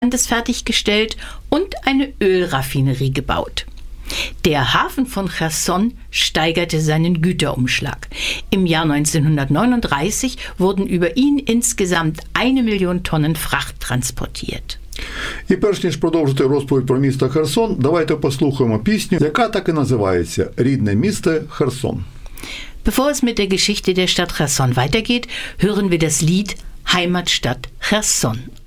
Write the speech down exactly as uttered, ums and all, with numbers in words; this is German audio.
fertiggestellt und eine Ölraffinerie gebaut. Der Hafen von Cherson steigerte seinen Güterumschlag. Im Jahr neunzehnhundertneununddreißig wurden über ihn insgesamt eine Million Tonnen Fracht transportiert. І перш ніж продовжити розповідь про місто Херсон, давайте послухаємо пісню, яка так і називається «Рідне місто Херсон». Bevor es mit der Geschichte der Stadt Cherson weitergeht, hören wir das Lied Heimatstadt Cherson.